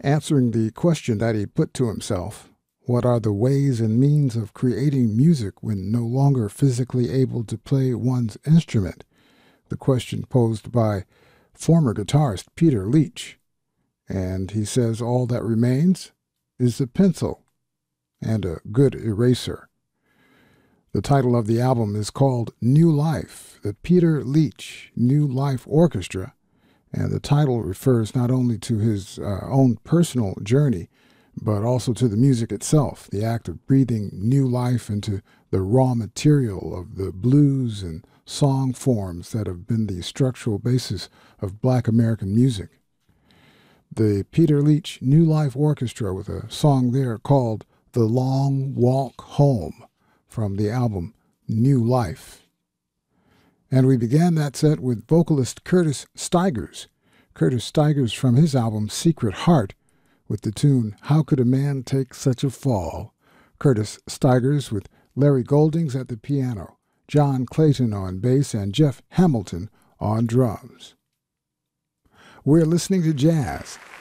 answering the question that he put to himself: what are the ways and means of creating music when no longer physically able to play one's instrument? The question posed by former guitarist Peter Leach. And he says all that remains is a pencil and a good eraser. The title of the album is called New Life, the Peter Leach New Life Orchestra, and the title refers not only to his own personal journey, but also to the music itself, the act of breathing new life into the raw material of the blues and song forms that have been the structural basis of Black American music. The Peter Leach New Life Orchestra with a song there called The Long Walk Home from the album New Life. And we began that set with vocalist Curtis Stigers. Curtis Stigers from his album Secret Heart with the tune How Could a Man Take Such a Fall? Curtis Stigers with Larry Goldings at the piano, John Clayton on bass, and Jeff Hamilton on drums. We're listening to jazz